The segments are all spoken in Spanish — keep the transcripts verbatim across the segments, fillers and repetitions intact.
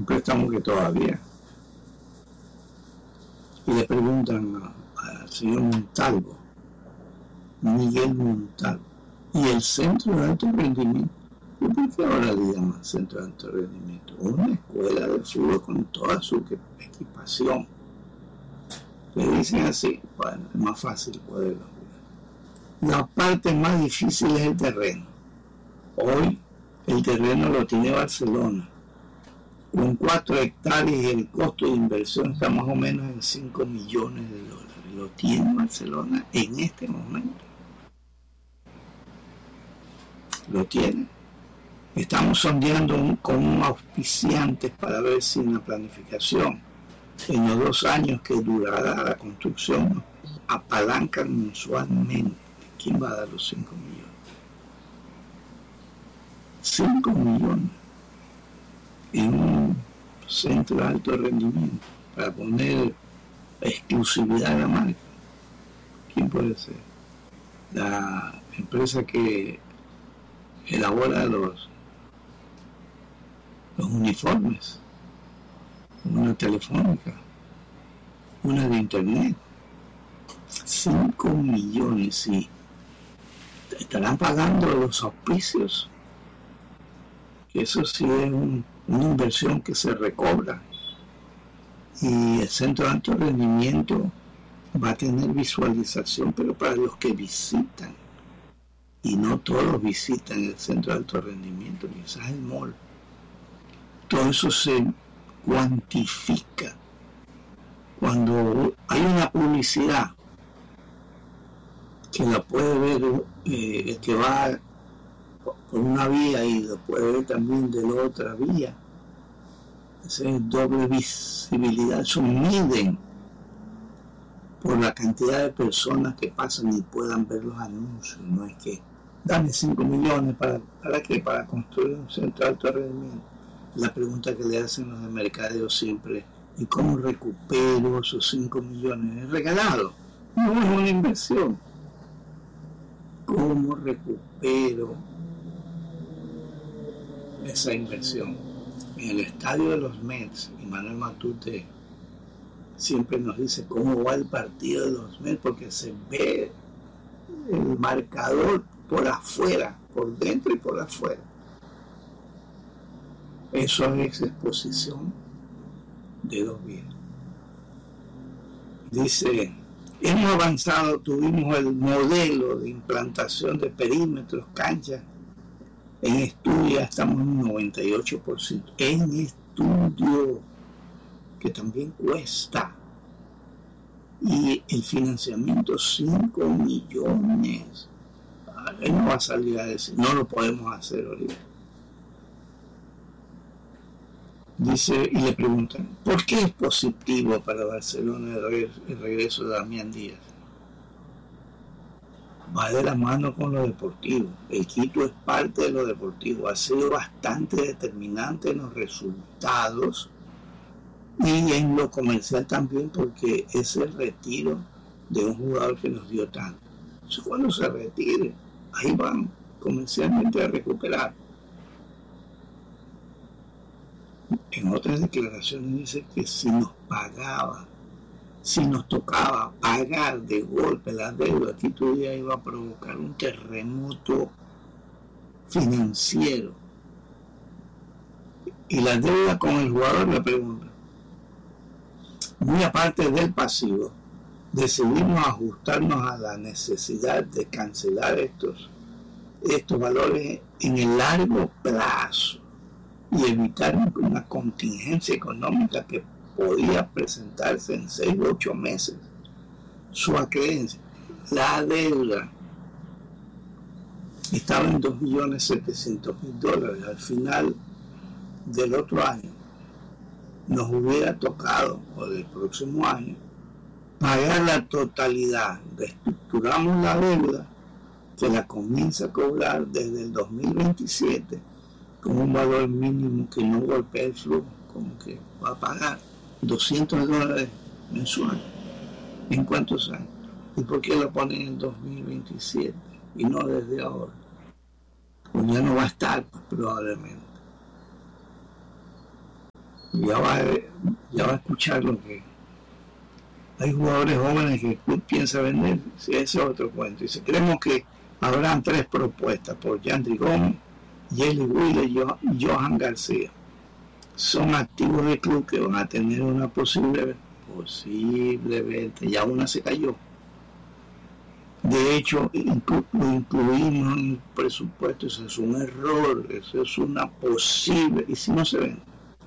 un préstamo que todavía. Y le preguntan al señor Montalvo, Miguel Montalvo, ¿y el centro de alto rendimiento? ¿Y por qué ahora le llaman centro de alto rendimiento? Una escuela de fútbol con toda su equipación. Le dicen así, bueno, es más fácil poderlo jugar. La parte más difícil es el terreno. Hoy el terreno lo tiene Barcelona. Con cuatro hectáreas y el costo de inversión está más o menos en cinco millones de dólares. Lo tiene Barcelona en este momento. Lo tiene. Estamos sondeando un, con un auspiciantes para ver si una planificación en los dos años que durará la construcción apalancan mensualmente. ¿Quién va a dar los cinco millones? cinco millones en un centro de alto rendimiento para poner exclusividad a la marca. ¿Quién puede ser? La empresa que elabora los los uniformes, una telefónica, una de internet. Cinco millones, sí. Estarán pagando los auspicios, que eso sí es un, una inversión que se recobra. Y el centro de alto rendimiento va a tener visualización, pero para los que visitan. Y no todos visitan el centro de alto rendimiento, quizás el mall. Todo eso se cuantifica. Cuando hay una publicidad que la puede ver eh, el que va por una vía y lo puede ver también de la otra vía, esa es doble visibilidad. Eso miden por la cantidad de personas que pasan y puedan ver los anuncios. No es que dame cinco millones para, ¿para qué? Para construir un centro de alto rendimiento. La pregunta que le hacen los de mercadeo siempre, ¿y cómo recupero esos cinco millones? ¿Es regalado? No es una inversión. ¿Cómo recupero esa inversión? En el estadio de los Mets, y Manuel Matute siempre nos dice cómo va el partido de los Mets, porque se ve el marcador por afuera, por dentro y por afuera. Eso es exposición de dos vías. Dice, hemos avanzado, tuvimos el modelo de implantación de perímetros, canchas. En estudio estamos en un noventa y ocho por ciento. En estudio, que también cuesta. Y el financiamiento, cinco millones. Él no va a salir a decir, no lo podemos hacer ahorita. Dice, y le preguntan, ¿por qué es positivo para Barcelona el regreso de Damián Díaz? Va de la mano con lo deportivo. El Quito es parte de lo deportivo. Ha sido bastante determinante en los resultados y en lo comercial también, porque es el retiro de un jugador que nos dio tanto. Entonces, cuando se retire, ahí van comercialmente a recuperar. En otras declaraciones dice que si nos pagaba, si nos tocaba pagar de golpe la deuda, Quito ya iba a provocar un terremoto financiero. Y la deuda con el jugador, le pregunta, muy aparte del pasivo, decidimos ajustarnos a la necesidad de cancelar estos, estos valores en el largo plazo y evitar una contingencia económica que podía presentarse en seis u ocho meses. Su acreencia, la deuda, estaba en dos millones setecientos mil dólares. Al final del otro año nos hubiera tocado, o del próximo año, pagar la totalidad. Reestructuramos la deuda, que la comienza a cobrar desde el dos mil veintisiete con un valor mínimo que no golpea el flujo, como que va a pagar doscientos dólares mensuales. ¿En cuántos años? ¿Y por qué lo ponen en dos mil veintisiete y no desde ahora? Pues ya no va a estar, pues, probablemente. ya va, ya va a escuchar lo que hay jugadores jóvenes que el club piensa vender. Sí, ese es otro cuento. Dice, creemos que habrán tres propuestas por Yandri Gómez, Jelly Wheeler y Johan García. Son activos del club que van a tener una posible posible venta. Ya una se cayó. De hecho, inclu- lo incluimos en el presupuesto. Eso es un error. Eso es una posible. ¿Y si no se vende?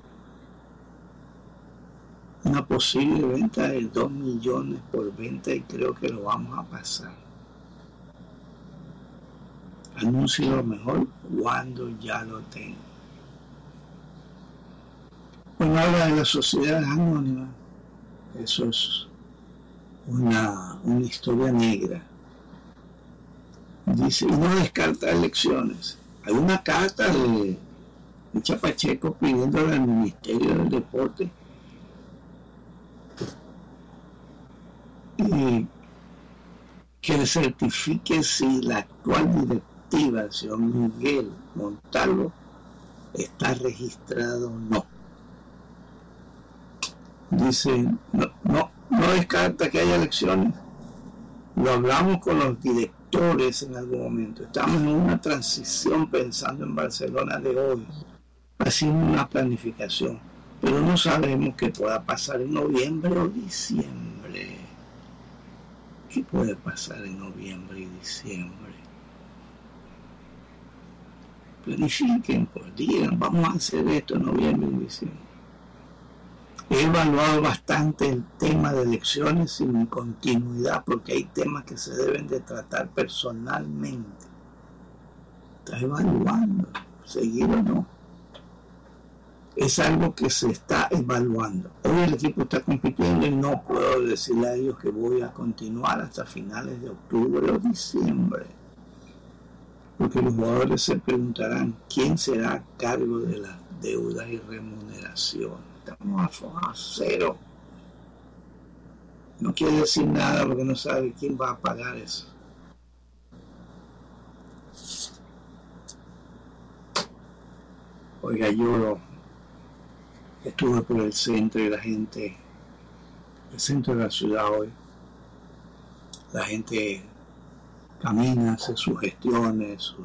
Una posible venta de dos millones por venta y creo que lo vamos a pasar. Anuncio lo mejor cuando ya lo tenga. Bueno, habla de las sociedades anónimas. Eso es una, una historia negra. Dice, y no descarta elecciones. Hay una carta de, de Chapacheco pidiéndole al Ministerio del Deporte y que le certifique si la actual directiva, el señor Miguel Montalvo, está registrado o no. Dice, no, no, no descarta que haya elecciones. Lo hablamos con los directores en algún momento. Estamos en una transición pensando en Barcelona de hoy, haciendo una planificación, pero no sabemos qué pueda pasar en noviembre o diciembre. ¿Qué puede pasar en noviembre y diciembre? Planifiquen, pues digan, vamos a hacer esto en noviembre y diciembre. He evaluado bastante el tema de elecciones sin continuidad porque hay temas que se deben de tratar personalmente. Está evaluando, seguir o no. Es algo que se está evaluando. Hoy el equipo está compitiendo y no puedo decirle a ellos que voy a continuar hasta finales de octubre o diciembre. Porque los jugadores se preguntarán quién será a cargo de las deudas y remuneración. Estamos a cero. No quiere decir nada porque no sabe quién va a pagar eso. Oiga, yo estuve por el centro y la gente, el centro de la ciudad hoy, la gente camina, hace sus gestiones, sus,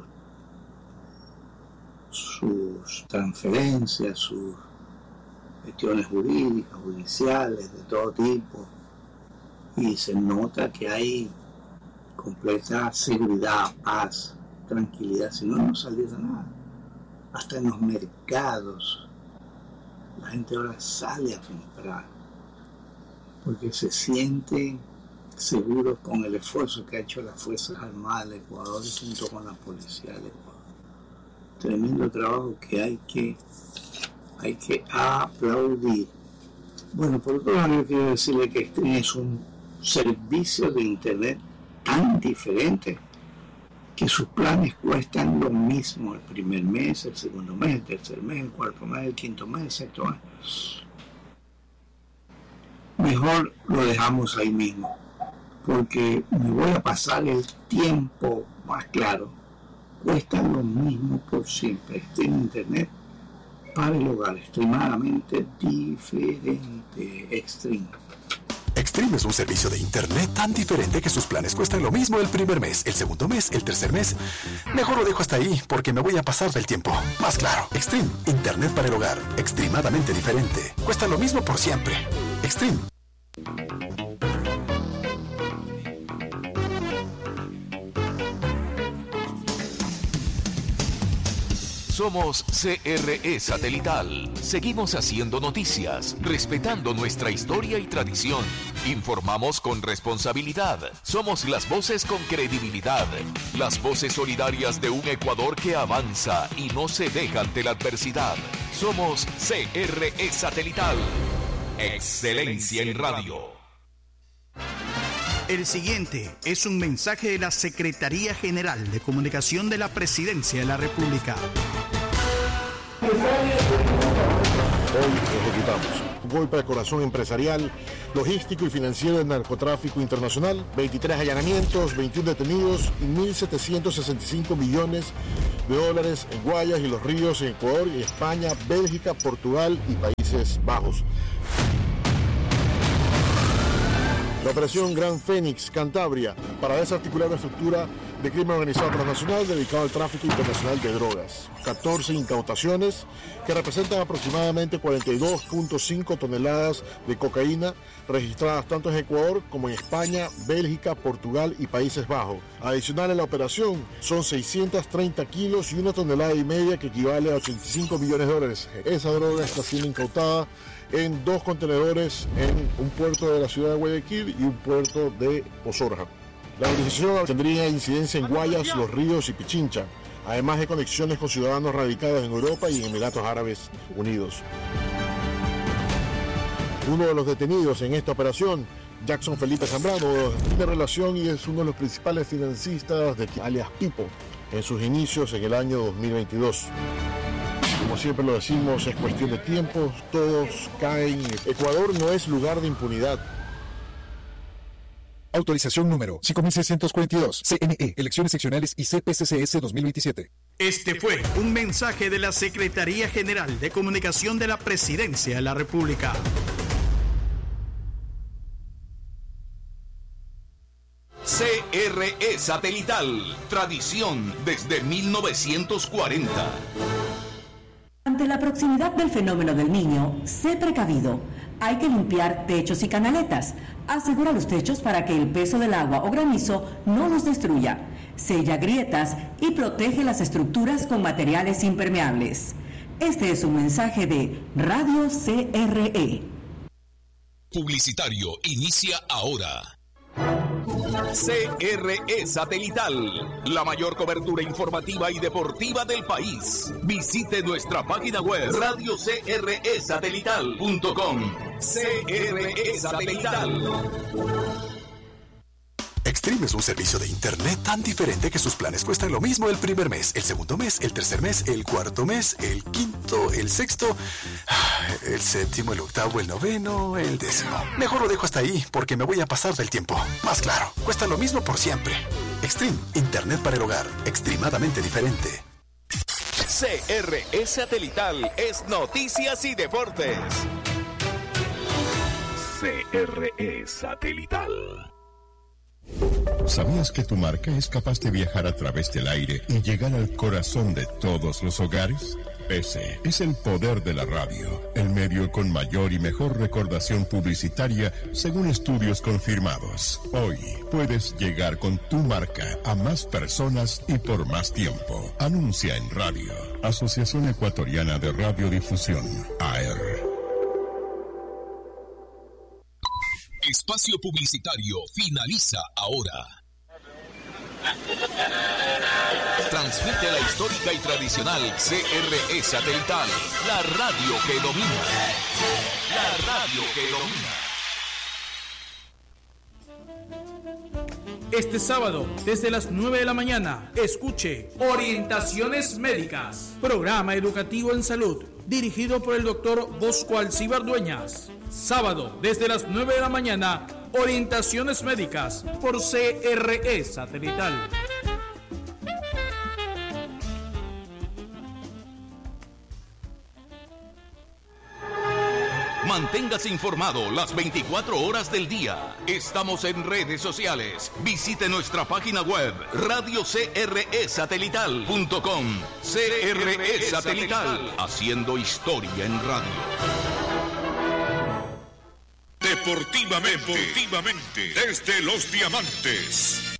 sus transferencias, sus gestiones jurídicas, judiciales, de todo tipo, y se nota que hay completa seguridad, paz, tranquilidad, si no, no saliera nada. Hasta en los mercados, la gente ahora sale a comprar, porque se siente seguro con el esfuerzo que ha hecho las Fuerzas Armadas del Ecuador junto con la Policía del Ecuador. Tremendo trabajo que hay que hay que aplaudir. Bueno, por otro lado, yo quiero decirle que este es un servicio de internet tan diferente que sus planes cuestan lo mismo el primer mes, el segundo mes, el tercer mes, el cuarto mes, el quinto mes, el sexto mes. Mejor lo dejamos ahí mismo, porque me voy a pasar el tiempo más claro. Cuesta lo mismo por siempre. Este en internet para el hogar, extremadamente diferente. Extreme. Extreme es un servicio de internet tan diferente que sus planes cuestan lo mismo el primer mes, el segundo mes, el tercer mes. Mejor lo dejo hasta ahí porque me voy a pasar del tiempo. Más claro. Extreme, internet para el hogar, extremadamente diferente. Cuesta lo mismo por siempre. Extreme. Somos C R E Satelital. Seguimos haciendo noticias, respetando nuestra historia y tradición. Informamos con responsabilidad. Somos las voces con credibilidad. Las voces solidarias de un Ecuador que avanza y no se deja ante la adversidad. Somos C R E Satelital. Excelencia en radio. El siguiente es un mensaje de la Secretaría General de Comunicación de la Presidencia de la República. Hoy ejecutamos un golpe al corazón empresarial, logístico y financiero del narcotráfico internacional, veintitrés allanamientos, veintiún detenidos y mil setecientos sesenta y cinco millones de dólares en Guayas y Los Ríos en Ecuador y España, Bélgica, Portugal y países Países Bajos. La operación Gran Fénix, Cantabria, para desarticular una estructura de crimen organizado transnacional dedicado al tráfico internacional de drogas. catorce incautaciones que representan aproximadamente cuarenta y dos punto cinco toneladas de cocaína registradas tanto en Ecuador como en España, Bélgica, Portugal y Países Bajos. Adicional a la operación son seiscientos treinta kilos y una tonelada y media que equivale a ochenta y cinco millones de dólares. Esa droga está siendo incautada en dos contenedores en un puerto de la ciudad de Guayaquil y un puerto de Pozorja. La organización tendría incidencia en Guayas, Los Ríos y Pichincha, además de conexiones con ciudadanos radicados en Europa y en Emiratos Árabes Unidos. Uno de los detenidos en esta operación, Jackson Felipe Zambrano, tiene relación y es uno de los principales financistas de alias Pipo en sus inicios en el año dos mil veintidós. Como siempre lo decimos, es cuestión de tiempo, todos caen. Ecuador no es lugar de impunidad. Autorización número cinco mil seiscientos cuarenta y dos, C N E, Elecciones Seccionales y C P C C S dos mil veintisiete. Este fue un mensaje de la Secretaría General de Comunicación de la Presidencia de la República. C R E Satelital, tradición desde mil novecientos cuarenta. Ante la proximidad del fenómeno del Niño, sé precavido. Hay que limpiar techos y canaletas. Asegura los techos para que el peso del agua o granizo no los destruya. Sella grietas y protege las estructuras con materiales impermeables. Este es un mensaje de Radio C R E. Publicitario inicia ahora. C R E Satelital, la mayor cobertura informativa y deportiva del país. Visite nuestra página web radio c r e satelital punto com. C R E Satelital. Extreme es un servicio de internet tan diferente que sus planes cuestan lo mismo el primer mes, el segundo mes, el tercer mes, el cuarto mes, el quinto, el sexto, el séptimo, el octavo, el noveno, el décimo. Mejor lo dejo hasta ahí porque me voy a pasar del tiempo. Más claro, cuesta lo mismo por siempre. Extreme, internet para el hogar, extremadamente diferente. C R E Satelital es noticias y deportes. C R E Satelital. ¿Sabías que tu marca es capaz de viajar a través del aire y llegar al corazón de todos los hogares? Ese es el poder de la radio, el medio con mayor y mejor recordación publicitaria según estudios confirmados. Hoy puedes llegar con tu marca a más personas y por más tiempo. Anuncia en radio. Asociación Ecuatoriana de Radiodifusión, A R. Espacio publicitario finaliza ahora. Transmite la histórica y tradicional C R E Satelital, la radio que domina. La radio que domina. Este sábado, desde las nueve de la mañana, escuche Orientaciones Médicas, programa educativo en salud, dirigido por el doctor Bosco Alcíbar Dueñas. Sábado, desde las nueve de la mañana, Orientaciones Médicas por C R E Satelital. Manténgase informado las veinticuatro horas del día. Estamos en redes sociales. Visite nuestra página web radio c r e satelital punto com. C R E Satelital, haciendo historia en radio. Deportivamente, deportivamente, desde Los Diamantes,